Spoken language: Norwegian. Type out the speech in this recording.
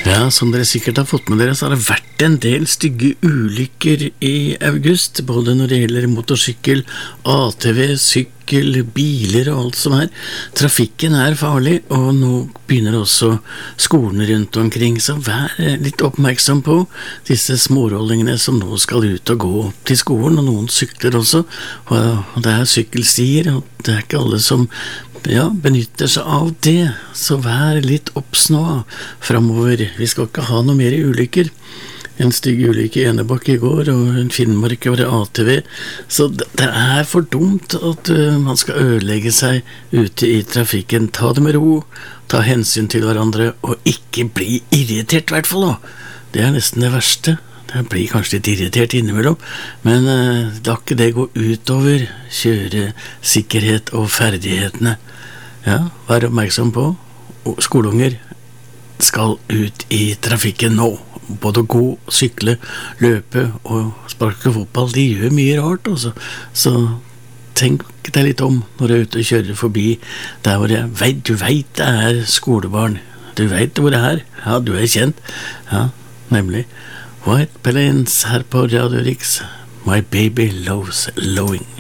Ja, som dere sikkert har fått med dere, så har det vært en del stygge ulykker i august, både når det gjelder motorsykkel, ATV, sykkel, biler og alt som er. Trafikken er farlig, og nå begynner også skolene rundt omkring, så vær litt oppmerksom på disse smårollingene som nå skal ut og gå til skolen, og noen sykler også, og det er sykkelstier, og det er ikke alle som benytter seg av det, så vær litt obs nå fremover. Vi skal ikke ha noe mer ulykker. En stygg ulykke i Enebakk i går, og en Finnmark over ATV, så det er for dumt at man skal ødelegge seg ute i trafikken. Ta det med ro, ta hensyn til hverandre, og ikke bli irritert i hvert fall da. Det er nesten det verste. Jeg blir kanskje litt irritert innimellom, men la ikke det gå utover kjøresikkerhet og ferdighetene. Ja, vær oppmerksom på, skoleunger skal ut i trafikken nå. Både gå, sykle, løpe og sparke fotball, de gjør mye rart også. Så tenk deg litt om når du er ute og kjører forbi der hvor du vet det er skolebarn. Du vet hvor det er. Ja, du er kjent. Ja, nemlig. White Plains her på Radio Rix. My baby loves lowing.